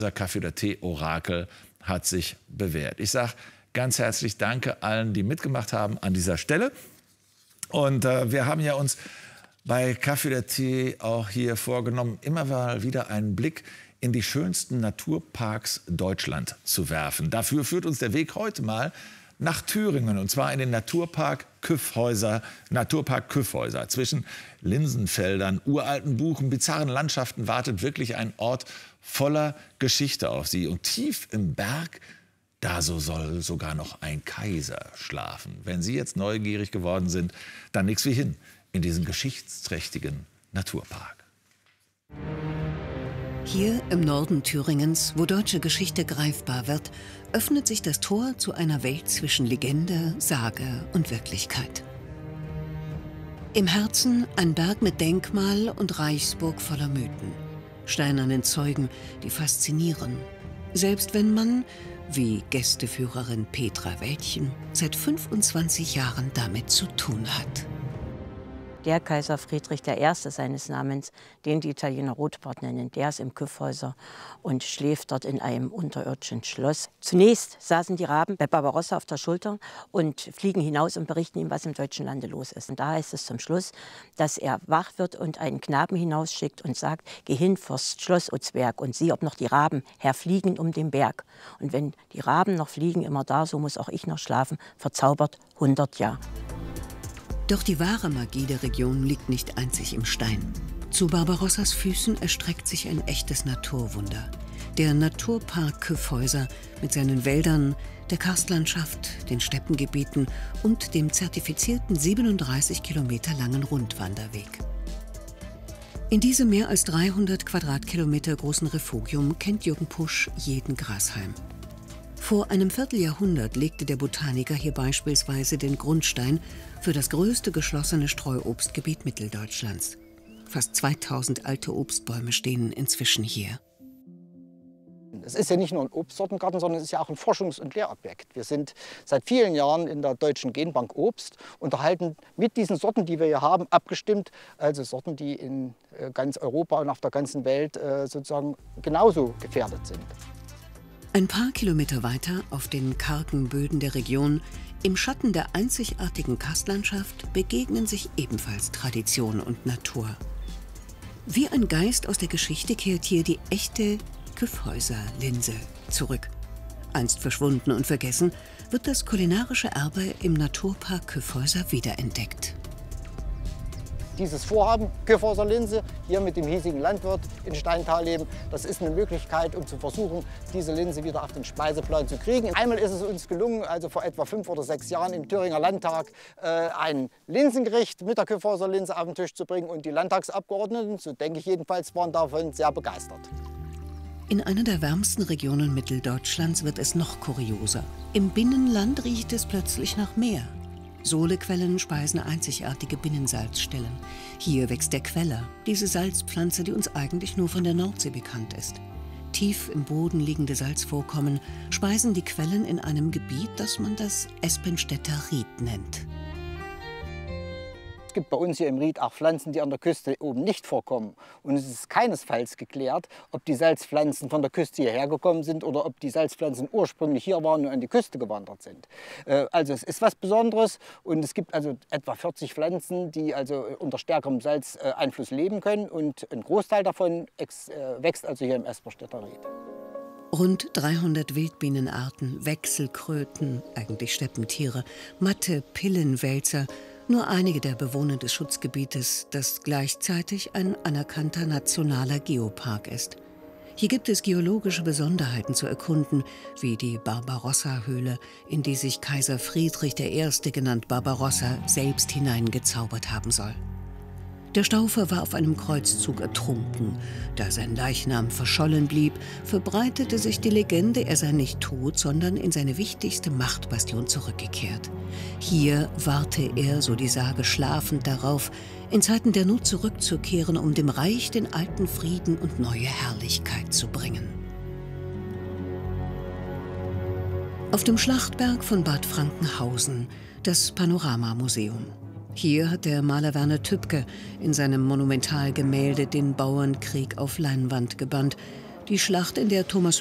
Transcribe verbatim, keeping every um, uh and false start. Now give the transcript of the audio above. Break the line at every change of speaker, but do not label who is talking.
Unser Kaffee oder Tee-Orakel hat sich bewährt. Ich sage ganz herzlich Danke allen, die mitgemacht haben an dieser Stelle. Und äh, wir haben ja uns bei Kaffee oder Tee auch hier vorgenommen, immer mal wieder einen Blick in die schönsten Naturparks Deutschland zu werfen. Dafür führt uns der Weg heute mal nach Thüringen, und zwar in den Naturpark Kyffhäuser, Naturpark Kyffhäuser. Zwischen Linsenfeldern, uralten Buchen, bizarren Landschaften wartet wirklich ein Ort voller Geschichte auf Sie. Und tief im Berg, da so soll sogar noch ein Kaiser schlafen. Wenn Sie jetzt neugierig geworden sind, dann nichts wie hin in diesen geschichtsträchtigen Naturpark.
Hier im Norden Thüringens, wo deutsche Geschichte greifbar wird, öffnet sich das Tor zu einer Welt zwischen Legende, Sage und Wirklichkeit. Im Herzen ein Berg mit Denkmal und Reichsburg voller Mythen. Steinernen Zeugen, die faszinieren. Selbst wenn man, wie Gästeführerin Petra Wäldchen, seit fünfundzwanzig Jahren damit zu tun hat.
Der Kaiser Friedrich der Erste seines Namens, den die Italiener Rotbart nennen, der ist im Kyffhäuser und schläft dort in einem unterirdischen Schloss. Zunächst saßen die Raben bei Barbarossa auf der Schulter und fliegen hinaus und berichten ihm, was im deutschen Lande los ist. Und da heißt es zum Schluss, dass er wach wird und einen Knaben hinausschickt und sagt: Geh hin vors Schloss, o Zwerg, und sieh, ob noch die Raben herfliegen um den Berg. Und wenn die Raben noch fliegen, immer da, so muss auch ich noch schlafen, verzaubert hundert Jahre.
Doch die wahre Magie der Region liegt nicht einzig im Stein. Zu Barbarossas Füßen erstreckt sich ein echtes Naturwunder. Der Naturpark Kyffhäuser mit seinen Wäldern, der Karstlandschaft, den Steppengebieten und dem zertifizierten siebenunddreißig Kilometer langen Rundwanderweg. In diesem mehr als dreihundert Quadratkilometer großen Refugium kennt Jürgen Pusch jeden Grashalm. Vor einem Vierteljahrhundert legte der Botaniker hier beispielsweise den Grundstein für das größte geschlossene Streuobstgebiet Mitteldeutschlands. Fast zweitausend alte Obstbäume stehen inzwischen hier.
Es ist ja nicht nur ein Obstsortengarten, sondern es ist ja auch ein Forschungs- und Lehrobjekt. Wir sind seit vielen Jahren in der Deutschen Genbank Obst, unterhalten mit diesen Sorten, die wir hier haben, abgestimmt, also Sorten, die in ganz Europa und auf der ganzen Welt sozusagen genauso gefährdet sind.
Ein paar Kilometer weiter, auf den kargen Böden der Region, im Schatten der einzigartigen Karstlandschaft, begegnen sich ebenfalls Tradition und Natur. Wie ein Geist aus der Geschichte kehrt hier die echte Kyffhäuser-Linse zurück. Einst verschwunden und vergessen, wird das kulinarische Erbe im Naturpark Kyffhäuser wiederentdeckt.
Dieses Vorhaben, Kyffhäuser Linse, hier mit dem hiesigen Landwirt in Steintal leben, das ist eine Möglichkeit, um zu versuchen, diese Linse wieder auf den Speiseplan zu kriegen. Einmal ist es uns gelungen, also vor etwa fünf oder sechs Jahren im Thüringer Landtag, äh, ein Linsengericht mit der Kyffhäuser Linse auf den Tisch zu bringen. Und die Landtagsabgeordneten, so denke ich jedenfalls, waren davon sehr begeistert.
In einer der wärmsten Regionen Mitteldeutschlands wird es noch kurioser. Im Binnenland riecht es plötzlich nach Meer. Sohlequellen speisen einzigartige Binnensalzstellen. Hier wächst der Queller, diese Salzpflanze, die uns eigentlich nur von der Nordsee bekannt ist. Tief im Boden liegende Salzvorkommen speisen die Quellen in einem Gebiet, das man das Espenstädter Ried nennt.
Es gibt bei uns hier im Ried auch Pflanzen, die an der Küste oben nicht vorkommen. Und es ist keinesfalls geklärt, ob die Salzpflanzen von der Küste hierher gekommen sind oder ob die Salzpflanzen ursprünglich hier waren und an die Küste gewandert sind. Also es ist was Besonderes, und es gibt also etwa vierzig Pflanzen, die also unter stärkerem Salzeinfluss leben können, und ein Großteil davon wächst also hier im Espenstädter Ried.
Rund dreihundert Wildbienenarten, Wechselkröten, eigentlich Steppentiere, Matte, Pillenwälzer, nur einige der Bewohner des Schutzgebietes, das gleichzeitig ein anerkannter nationaler Geopark ist. Hier gibt es geologische Besonderheiten zu erkunden, wie die Barbarossa-Höhle, in die sich Kaiser Friedrich der Erste, genannt Barbarossa, selbst hineingezaubert haben soll. Der Staufer war auf einem Kreuzzug ertrunken. Da sein Leichnam verschollen blieb, verbreitete sich die Legende, er sei nicht tot, sondern in seine wichtigste Machtbastion zurückgekehrt. Hier warte er, so die Sage, schlafend darauf, in Zeiten der Not zurückzukehren, um dem Reich den alten Frieden und neue Herrlichkeit zu bringen. Auf dem Schlachtberg von Bad Frankenhausen das Panoramamuseum. Hier hat der Maler Werner Tübke in seinem Monumentalgemälde den Bauernkrieg auf Leinwand gebannt. Die Schlacht, in der Thomas